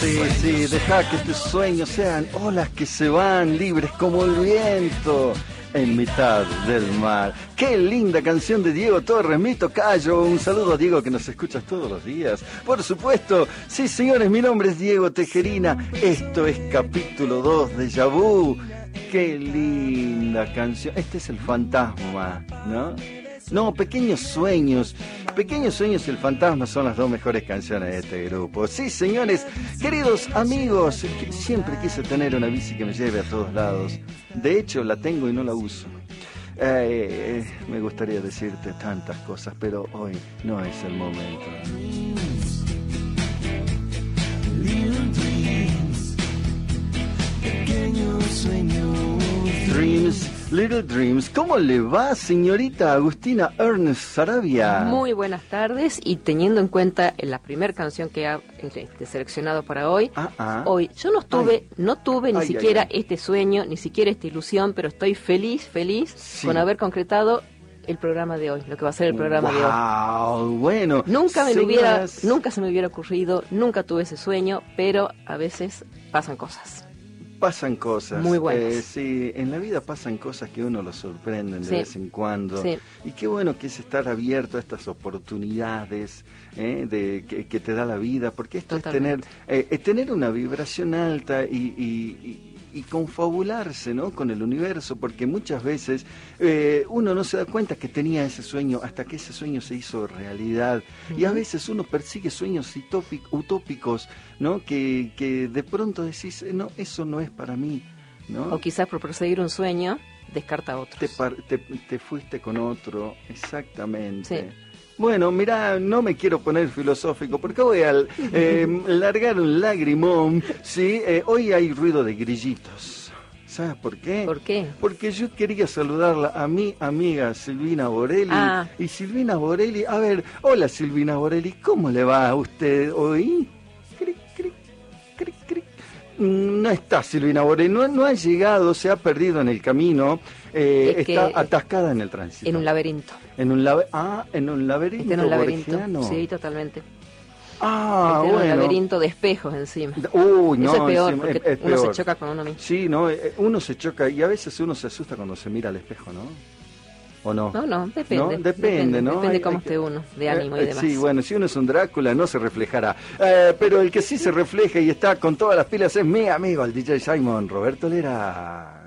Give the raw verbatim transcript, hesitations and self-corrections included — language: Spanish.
Sí, sí, deja que tus sueños sean olas que se van libres como el viento en mitad del mar. Qué linda canción de Diego Torres, mi tocayo. Un saludo a Diego, que nos escuchas todos los días. Por supuesto, sí señores, mi nombre es Diego Tejerina. Esto es capítulo dos de Déjà Vu. Qué linda canción. Este es el fantasma, ¿no? No, Pequeños Sueños. Pequeños Sueños y El Fantasma son las dos mejores canciones de este grupo. Sí, señores, queridos amigos, siempre quise tener una bici que me lleve a todos lados. De hecho, la tengo y no la uso. Eh, me gustaría decirte tantas cosas, pero hoy no es el momento. Pequeños sueños. Dreams, Little Dreams. ¿Cómo le va, señorita Agustina Ernst Sarabia? Muy buenas tardes, y teniendo en cuenta la primera canción que ha este, seleccionado para hoy, ah, ah. hoy yo no tuve, ay. no tuve ni ay, siquiera ay, ay. este sueño, ni siquiera esta ilusión, pero estoy feliz, feliz sí. con haber concretado el programa de hoy, lo que va a ser el programa wow, de hoy. Bueno, nunca me lo hubiera, nunca se me hubiera ocurrido, nunca tuve ese sueño, pero a veces pasan cosas. Pasan cosas. Muy buenas. Eh, sí, en la vida pasan cosas que uno lo sorprenden de sí. vez en cuando. Sí. Y qué bueno que es estar abierto a estas oportunidades eh, de que, que te da la vida, porque esto Totalmente. es tener eh, tener una vibración alta y, y, y y confabularse, ¿no?, con el universo, porque muchas veces eh, uno no se da cuenta que tenía ese sueño hasta que ese sueño se hizo realidad. Uh-huh. Y a veces uno persigue sueños utópicos, ¿no?, que, que de pronto decís, no, eso no es para mí, ¿no? O quizás por perseguir un sueño descarta otros. Te, par, te, te fuiste con otro, exactamente. Sí. Bueno, mirá, no me quiero poner filosófico porque voy a eh, largar un lagrimón, ¿sí? Eh, hoy hay ruido de grillitos. ¿Sabes por qué? ¿Por qué? Porque yo quería saludarla a mi amiga Silvina Borelli. Ah. Y Silvina Borelli, a ver, hola Silvina Borelli, ¿cómo le va a usted hoy? Cric, cric, cric, cric. No está Silvina Borelli, no, no ha llegado, se ha perdido en el camino, eh, está atascada en el tránsito. En un laberinto. En un lab... Ah, en un laberinto. Está en un laberinto. Borgiano. Sí, totalmente. Ah, está bueno. En un laberinto de espejos encima. Uy, no, eso es peor, encima, porque es, es uno peor. se choca con uno mismo. Sí, no, uno se choca y a veces uno se asusta cuando se mira al espejo, ¿no? ¿O no? No, no, depende. ¿No? Depende, depende, ¿no? Depende hay, cómo hay esté uno, de ánimo eh, y demás. Sí, bueno, si uno es un Drácula no se reflejará. Eh, pero el que sí se refleja y está con todas las pilas es mi amigo, el D J Simon, Roberto Lera.